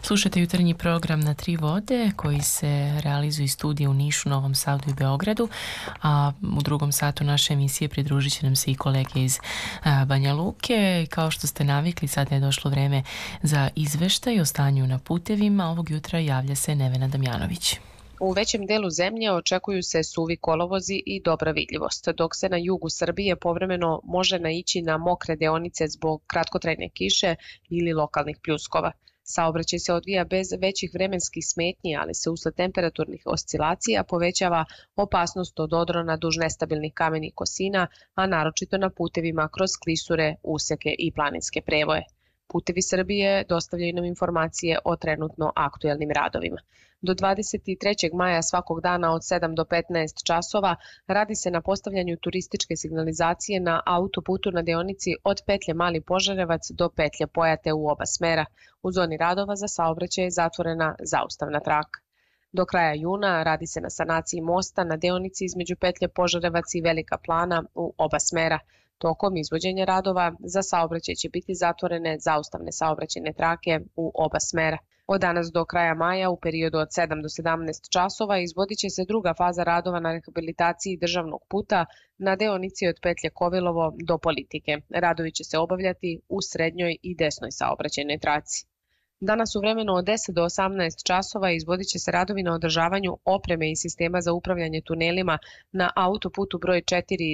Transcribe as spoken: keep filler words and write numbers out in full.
Slušajte jutarnji program Na tri vode koji se realizuje iz studija u Nišu, Novom Sadu i Beogradu, a u drugom satu naše emisije pridružit će nam se i kolege iz Banja Luke. Kao što ste navikli, sada je došlo vreme za izveštaj o stanju na putevima. Ovog jutra javlja se Nevena Damjanović. U većem delu zemlje očekuju se suvi kolovozi i dobra vidljivost, dok se na jugu Srbije povremeno može naići na mokre deonice zbog kratkotrajne kiše ili lokalnih pljuskova. Saobraćaj se odvija bez većih vremenskih smetnji, ali se usled temperaturnih oscilacija povećava opasnost od odrona duž nestabilnih kamenih kosina, a naročito na putevima kroz klisure, useke i planinske prevoje. Putevi Srbije dostavljaju nam informacije o trenutno aktuelnim radovima. Do dvadeset trećeg maja svakog dana od sedam do petnaest časova radi se na postavljanju turističke signalizacije na autoputu na deonici od petlje Mali Požarevac do petlje Pojate u oba smera. U zoni radova za saobraćaj je zatvorena zaustavna traka. Do kraja juna radi se na sanaciji mosta na deonici između petlje Požarevac i Velika Plana u oba smera. Tokom izvođenja radova za saobraćaj će biti zatvorene zaustavne saobraćajne trake u oba smera. Od danas do kraja maja u periodu od sedam do sedamnaest časova izvodit će se druga faza radova na rehabilitaciji državnog puta na deonici od petlje Kovilovo do Politike. Radovi će se obavljati u srednjoj i desnoj saobraćajnoj traci. Danas u vremenu od deset do osamnaest časova izvodit će se radovi na održavanju opreme i sistema za upravljanje tunelima na autoputu broj četiri iz